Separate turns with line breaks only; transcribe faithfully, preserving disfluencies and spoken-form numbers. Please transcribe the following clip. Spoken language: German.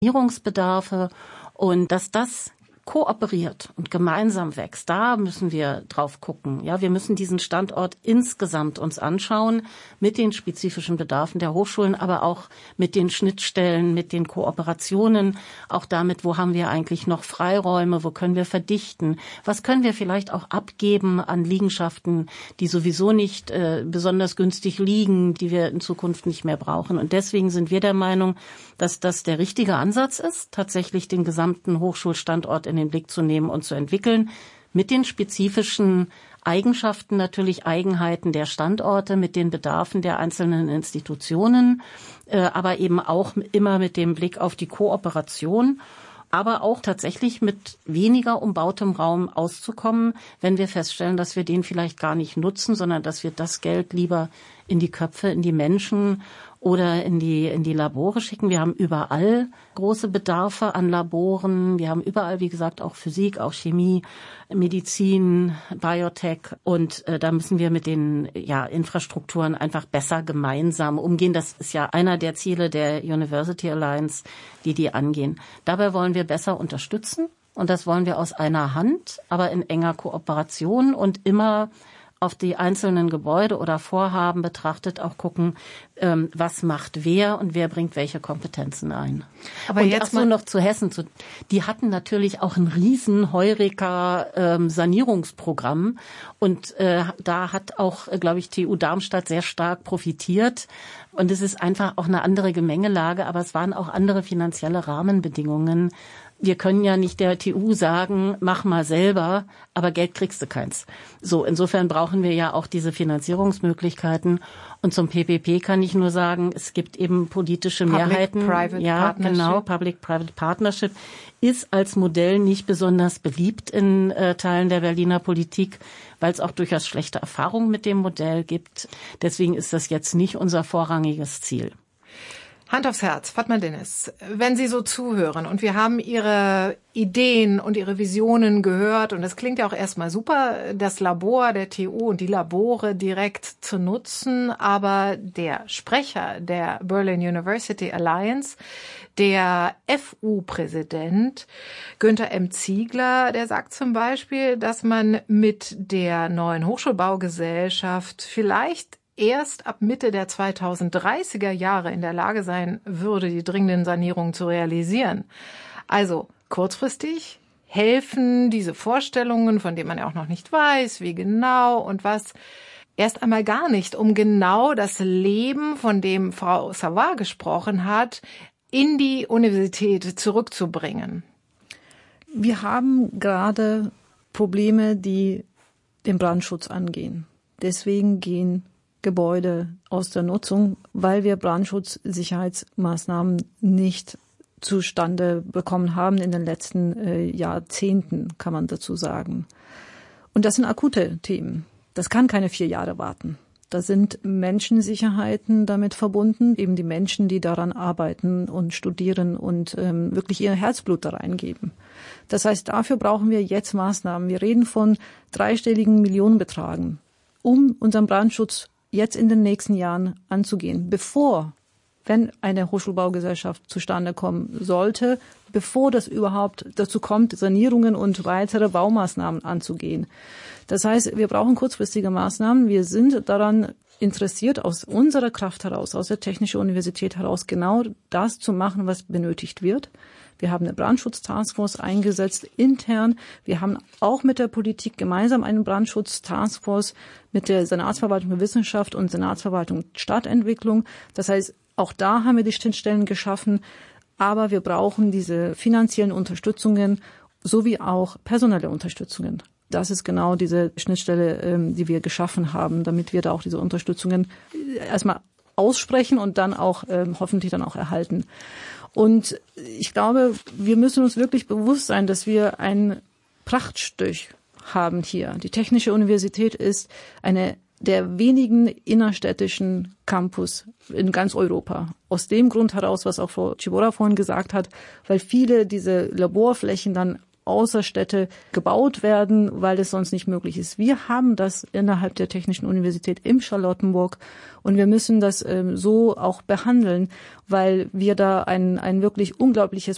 Sanierungsbedarfe und dass das kooperiert und gemeinsam wächst. Da müssen wir drauf gucken. Ja, wir müssen diesen Standort insgesamt uns anschauen mit den spezifischen Bedarfen der Hochschulen, aber auch mit den Schnittstellen, mit den Kooperationen, auch damit, wo haben wir eigentlich noch Freiräume, wo können wir verdichten, was können wir vielleicht auch abgeben an Liegenschaften, die sowieso nicht äh, besonders günstig liegen, die wir in Zukunft nicht mehr brauchen. Und deswegen sind wir der Meinung, dass das der richtige Ansatz ist, tatsächlich den gesamten Hochschulstandort in den Blick zu nehmen und zu entwickeln, mit den spezifischen Eigenschaften, natürlich Eigenheiten der Standorte, mit den Bedarfen der einzelnen Institutionen, äh, aber eben auch immer mit dem Blick auf die Kooperation, aber auch tatsächlich mit weniger umbautem Raum auszukommen, wenn wir feststellen, dass wir den vielleicht gar nicht nutzen, sondern dass wir das Geld lieber in die Köpfe, in die Menschen oder in die in die Labore schicken. Wir haben überall große Bedarfe an Laboren. Wir haben überall, wie gesagt, auch Physik, auch Chemie, Medizin, Biotech. Und äh, da müssen wir mit den ja Infrastrukturen einfach besser gemeinsam umgehen. Das ist ja einer der Ziele der University Alliance, die die angehen. Dabei wollen wir besser unterstützen. Und das wollen wir aus einer Hand, aber in enger Kooperation und immer auf die einzelnen Gebäude oder Vorhaben betrachtet auch gucken, ähm, was macht wer und wer bringt welche Kompetenzen ein. Aber und jetzt ach so noch zu Hessen. Zu, die hatten natürlich auch ein riesen Heureka-Sanierungsprogramm ähm, und äh, da hat auch, äh, glaube ich, T U Darmstadt sehr stark profitiert. Und es ist einfach auch eine andere Gemengelage, aber es waren auch andere finanzielle Rahmenbedingungen. Wir können ja nicht der T U sagen, mach mal selber, aber Geld kriegst du keins. So, insofern brauchen wir ja auch diese Finanzierungsmöglichkeiten. Und zum P P P kann ich nur sagen, es gibt eben politische Mehrheiten.
Public-Private
ja,
Partnership.
Genau, Public-Private Partnership ist als Modell nicht besonders beliebt in äh, Teilen der Berliner Politik, weil es auch durchaus schlechte Erfahrungen mit dem Modell gibt. Deswegen ist das jetzt nicht unser vorrangiges Ziel.
Hand aufs Herz, Fatma Deniz, wenn Sie so zuhören und wir haben Ihre Ideen und Ihre Visionen gehört und es klingt ja auch erstmal super, das Labor der T U und die Labore direkt zu nutzen, aber der Sprecher der Berlin University Alliance, der F U-Präsident Günther M. Ziegler, der sagt zum Beispiel, dass man mit der neuen Hochschulbaugesellschaft vielleicht erst ab Mitte der zweitausenddreißiger Jahre in der Lage sein würde, die dringenden Sanierungen zu realisieren. Also kurzfristig helfen diese Vorstellungen, von denen man ja auch noch nicht weiß, wie genau und was, erst einmal gar nicht, um genau das Leben, von dem Frau Savard gesprochen hat, in die Universität zurückzubringen.
Wir haben gerade Probleme, die den Brandschutz angehen. Deswegen gehen Gebäude aus der Nutzung, weil wir Brandschutzsicherheitsmaßnahmen nicht zustande bekommen haben in den letzten äh, Jahrzehnten, kann man dazu sagen. Und das sind akute Themen. Das kann keine vier Jahre warten. Da sind Menschensicherheiten damit verbunden, eben die Menschen, die daran arbeiten und studieren und ähm, wirklich ihr Herzblut da reingeben. Das heißt, dafür brauchen wir jetzt Maßnahmen. Wir reden von dreistelligen Millionenbeträgen, um unseren Brandschutz jetzt in den nächsten Jahren anzugehen, bevor, wenn eine Hochschulbaugesellschaft zustande kommen sollte, bevor das überhaupt dazu kommt, Sanierungen und weitere Baumaßnahmen anzugehen. Das heißt, wir brauchen kurzfristige Maßnahmen. Wir sind daran interessiert, aus unserer Kraft heraus, aus der Technischen Universität heraus, genau das zu machen, was benötigt wird. Wir haben eine Brandschutz-Taskforce eingesetzt intern. Wir haben auch mit der Politik gemeinsam eine Brandschutz-Taskforce mit der Senatsverwaltung für Wissenschaft und Senatsverwaltung Stadtentwicklung. Das heißt, auch da haben wir die Schnittstellen geschaffen. Aber wir brauchen diese finanziellen Unterstützungen sowie auch personelle Unterstützungen. Das ist genau diese Schnittstelle, die wir geschaffen haben, damit wir da auch diese Unterstützungen erstmal aussprechen und dann auch hoffentlich dann auch erhalten. Und ich glaube, wir müssen uns wirklich bewusst sein, dass wir ein Prachtstück haben hier. Die Technische Universität ist eine der wenigen innerstädtischen Campus in ganz Europa. Aus dem Grund heraus, was auch Frau Ciborra vorhin gesagt hat, weil viele diese Laborflächen dann außer Städte gebaut werden, weil es sonst nicht möglich ist. Wir haben das innerhalb der Technischen Universität im Charlottenburg und wir müssen das ähm, so auch behandeln, weil wir da ein, ein wirklich unglaubliches